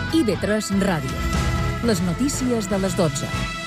IB3 Ràdio. Les notícies de les 12.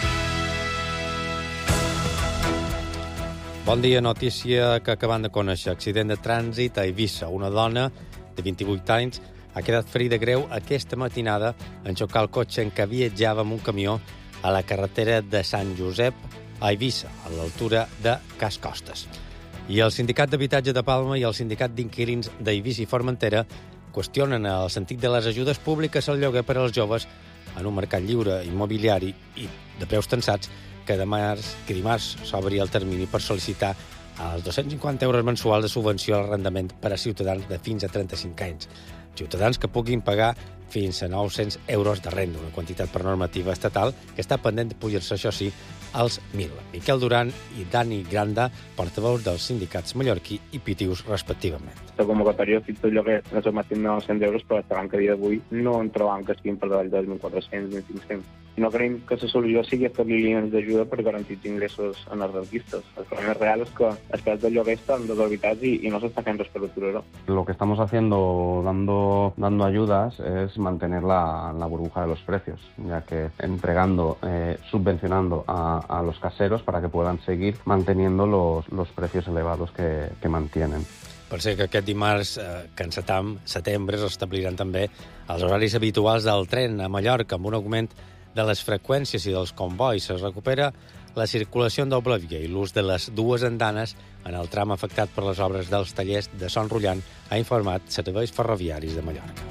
Bon dia, notícia que acabem de conèixer. Accident de trànsit a Eivissa. Una dona de 28 anys ha quedat ferida greu aquesta matinada en xocar el cotxe en què viatjava amb un camió a la carretera de Sant Josep a Eivissa, a l'altura de Cas Costes. I el Sindicat d'Habitatge de Palma i el Sindicat d'Inquilins d'Eivissa i Formentera qüestionen el sentit de les ajudes públiques al lloguer per als joves en un mercat lliure immobiliari i de preus tensats que dimarts s'obria el termini per sol·licitar els 250 euros mensuals de subvenció a l'arrendament per a ciutadans de fins a 35 anys. Ciutadans que puguin pagar fins a 900 euros de renda, una quantitat per normativa estatal que està pendent de pujar-se, això sí, als 1.000. Miquel Duran i Dani Granda, portaveus dels sindicats mallorquí i pitius, respectivament. La convocatòria fixa el lloguer en el màxim de 900 euros, però esperant que a dia d'avui no en trobam que estiguin per davall de 1.400, 1.500. I no creiem que la solució sigui establir línies d'ajuda per garantir ingressos en els rentistes. El problema real és que els preus del lloguer estan desorbitats y no se está haciendo res per aturar-ho. Lo que estamos haciendo, dando ayudas, es mantener la burbuja de los precios, ya que subvencionando a los caseros para que puedan seguir manteniendo los precios elevados que mantienen. Per ser que aquest dimarts, que en setembre, s'establiran també els horaris habituals del tren a Mallorca amb un augment de les freqüències i dels convois. Es recupera la circulació en doble via i l'ús de les dues andanes en el tram afectat per les obres dels tallers de Son Rullant, ha informat Serveis Ferroviaris de Mallorca.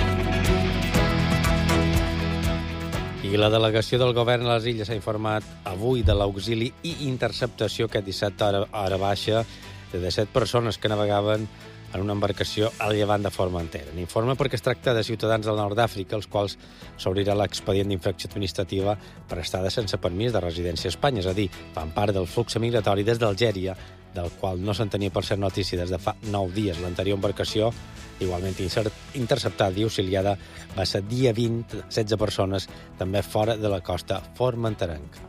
I la delegació del govern a les Illes ha informat avui de l'auxili i interceptació aquest dissabte a hora baixa de 17 persones que navegaven en una embarcació al llevant de Formentera. N'informa perquè es tracta de ciutadans del nord d'Àfrica, els quals s'obrirà l'expedient d'infracció administrativa per estada sense permís de residència a Espanya, és a dir, fan part del flux migratori des d'Algèria, del qual no se'n tenia per cert notícia des de fa 9 dies. L'anterior embarcació, igualment interceptada i auxiliada, va ser dia 20, 16 persones, també fora de la costa formenterenca.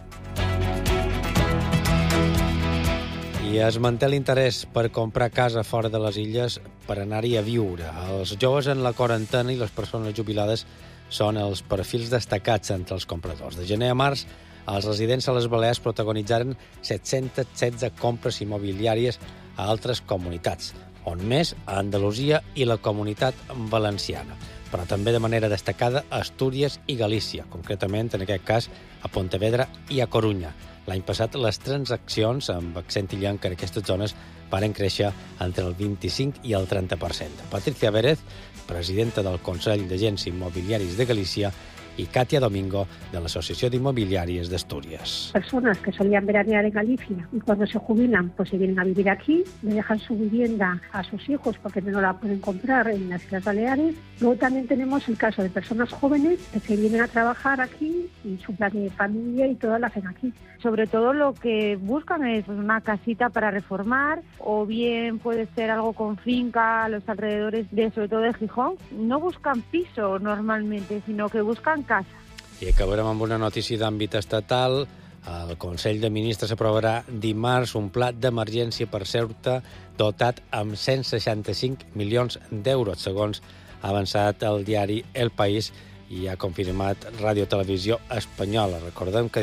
I es manté l'interès per comprar casa fora de les illes per anar-hi a viure. Els joves en la quarantena i les persones jubilades són els perfils destacats entre els compradors. De gener a març, els residents a les Balears protagonitzaren 716 compres immobiliàries a altres comunitats, on més a Andalusia i la Comunitat Valenciana, però també de manera destacada a Astúries i Galícia, concretament, en aquest cas, a Pontevedra i a Corunya. L'any passat, les transaccions amb accent illenc en aquestes zones varen créixer entre el 25 i el 30%. Patricia Vérez, presidenta del Consell d'Agents Immobiliaris de Galícia, y Katia Domingo, de la Asociación de Inmobiliarias de Asturias. Personas que solían veranear en Galicia y cuando se jubilan pues se vienen a vivir aquí, le dejan su vivienda a sus hijos porque no la pueden comprar en las Islas Baleares. Luego también tenemos el caso de personas jóvenes que se vienen a trabajar aquí y su plan de familia y todo lo hacen aquí. Sobre todo lo que buscan es una casita para reformar o bien puede ser algo con finca a los alrededores sobre todo de Gijón. No buscan piso normalmente, sino que buscan casa. I acabarem amb una notícia d'àmbit estatal. El Consell de Ministres aprovarà dimarts un pla d'emergència per Ceuta dotat amb 165 milions d'euros, segons ha avançat el diari El País i ha confirmat Ràdio Televisió Espanyola. Recordem que